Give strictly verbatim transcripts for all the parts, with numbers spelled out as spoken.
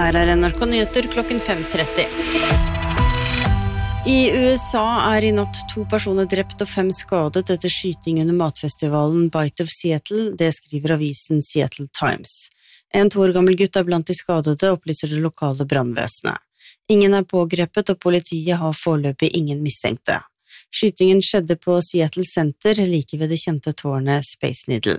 Her er N R K Nyheter klokken fem tretti. I U S A er i natt to personer drept og fem skadet etter skyting under matfestivalen Bite of Seattle, det skriver avisen Seattle Times. En to år gammel gutt er blant de skadede, opplyser det lokale brannvesenet. Ingen er pågrepet, og politiet har foreløpig ingen mistenkte. Skytingen skjedde på Seattle Center, like ved det kjente tårnet Space Needle.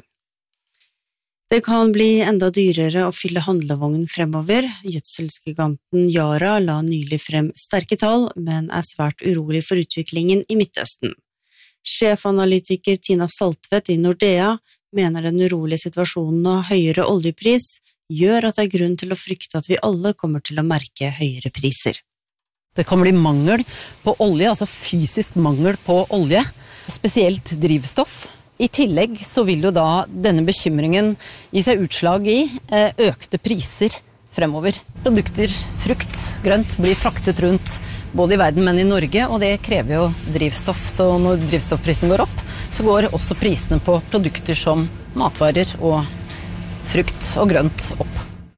Det kan bli enda dyrere å fylle handlevognen fremover. Gjødselsgiganten Yara la nylig frem sterke tall, men er svært urolig for utviklingen i Midtøsten. Sjefanalytiker Tina Saltvedt i Nordea mener den urolige situasjonen og høyere oljepris gjør at det er grunn til å frykte at vi alle kommer til å merke høyere priser. Det kan bli mangel på olje, altså fysisk mangel på olje, spesielt drivstoff. I tillegg så vil jo da denne bekymringen gi seg utslag i økte priser fremover. Produkter, frukt, grønt blir fraktet rundt både i verden, men i Norge, og det krever jo drivstoff. Så når drivstoffprisen går opp, så går også prisene på produkter som matvarer og frukt og grønt opp.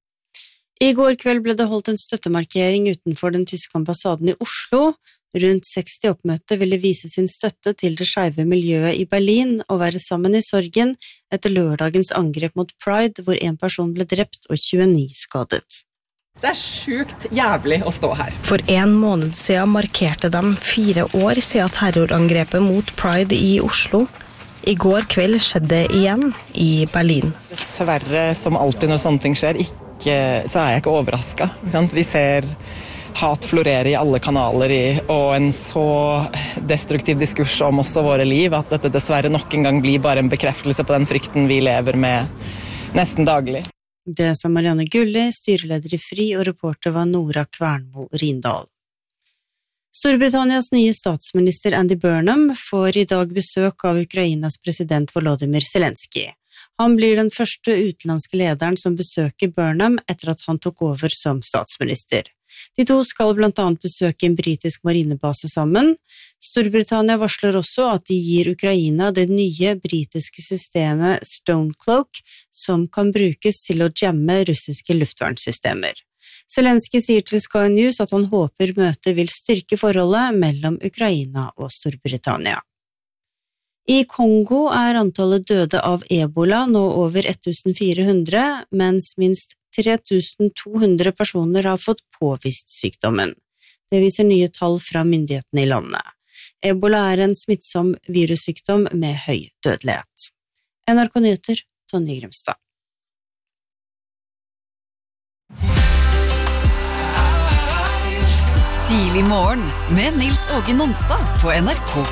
I går kveld ble det holdt en støttemarkering utenfor den tyske ambassaden i Oslo. Rundt seksti oppmøtte ville vise sin støtte til det skeive miljøet i Berlin og være sammen i sorgen etter lørdagens angrep mot Pride, hvor en person ble drept og tjueni skadet. Det er sjukt jævlig å stå her. For en måned siden markerte de fire år siden terrorangrepet mot Pride i Oslo. I går kveld skjedde det igjen i Berlin. Dessverre, som alltid når sånne ting skjer, ikke, så er jeg ikke overrasket. Ikke sant? Vi ser hat florere i alle kanaler i, og en så destruktiv diskurs om også våre liv, at dette dessverre nok en gang blir bare en bekreftelse på den frykten vi lever med nesten daglig. Det som Marianne Gulli, styreleder i FRI, og reporter var Nora Kvernmo Rindal. Storbritannias nye statsminister Andy Burnham får i dag besøk av Ukrainas president Volodymyr Zelensky. Han blir den første utenlandske lederen som besøker Burnham etter at han tok over som statsminister. De to skal blant annet besøke en britisk marinebase sammen. Storbritannia varsler også at de gir Ukraina det nye britiske systemet Stonecloak, som kan brukes til å jamme russiske luftvernsystemer. Zelensky sier til Sky News at han håper møtet vil styrke forholdet mellom Ukraina og Storbritannia. I Kongo er antallet døde av Ebola nå over fjorten hundre, mens minst tre tusen to hundre personer har fått påvist sykdommen. Det viser nye tall fra myndighetene i landet. Ebola er en smittsom virussykdom med høy dødelighet. N R K Nyheter, Tonje Grimstad. Tidlig morgen med Nils Åge Nonstad på N R K.